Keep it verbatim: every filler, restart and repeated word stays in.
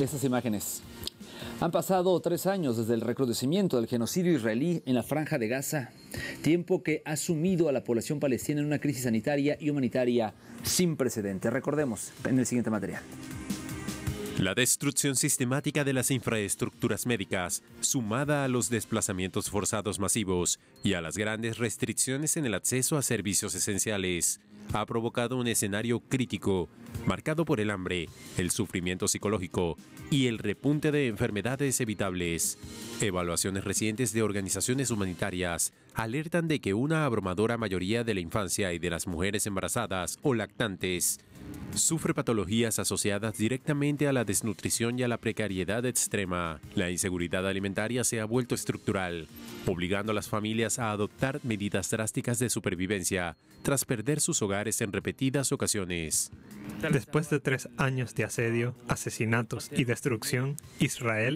Estas imágenes. Han pasado tres años desde el recrudecimiento del genocidio israelí en la Franja de Gaza, tiempo que ha sumido a la población palestina en una crisis sanitaria y humanitaria sin precedentes. Recordemos en el siguiente material. La destrucción sistemática de las infraestructuras médicas, sumada a los desplazamientos forzados masivos y a las grandes restricciones en el acceso a servicios esenciales, ha provocado un escenario crítico, marcado por el hambre, el sufrimiento psicológico y el repunte de enfermedades evitables. Evaluaciones recientes de organizaciones humanitarias alertan de que una abrumadora mayoría de la infancia y de las mujeres embarazadas o lactantes sufre patologías asociadas directamente a la desnutrición y a la precariedad extrema. La inseguridad alimentaria se ha vuelto estructural, obligando a las familias a adoptar medidas drásticas de supervivencia tras perder sus hogares en repetidas ocasiones. Después de tres años de asedio, asesinatos y destrucción, Israel